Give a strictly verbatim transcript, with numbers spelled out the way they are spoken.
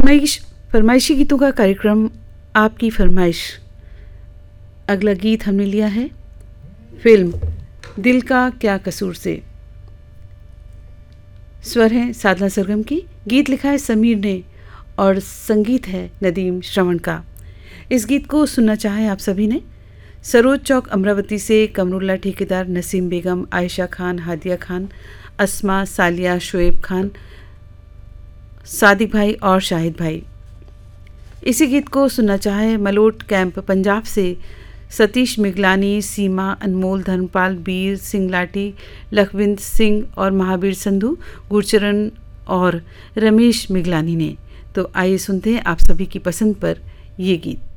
फरमाइश फरमाइशी गीतों का कार्यक्रम आपकी फरमाइश। अगला गीत हमने लिया है फिल्म दिल का क्या कसूर से। स्वर है साधना सरगम की, गीत लिखा है समीर ने और संगीत है नदीम श्रवण का। इस गीत को सुनना चाहे आप सभी ने। सरोज चौक अमरावती से कमरुल्ला ठेकेदार, नसीम बेगम, आयशा खान, हादिया खान, अस्मा, सालिया, शोएब खान, सादिक भाई और शाहिद भाई। इसी गीत को सुनना चाहे मलोट कैंप पंजाब से सतीश मिगलानी, सीमा, अनमोल, धर्मपाल, बीर सिंह लाठी, लखविंद सिंह और महावीर संधू, गुरचरण और रमेश मिगलानी ने। तो आइए सुनते हैं आप सभी की पसंद पर ये गीत।